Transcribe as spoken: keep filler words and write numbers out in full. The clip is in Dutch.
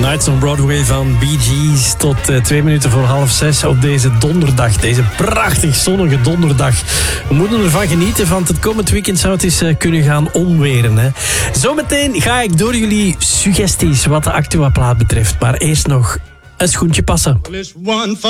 Nights on Broadway van Bee Gees tot uh, twee minuten voor half zes op deze donderdag. Deze prachtig zonnige donderdag. We moeten ervan genieten, want het komend weekend zou het eens uh, kunnen gaan onweren. Hè. Zometeen ga ik door jullie suggesties wat de Actua-plaat betreft. Maar eerst nog een schoentje passen.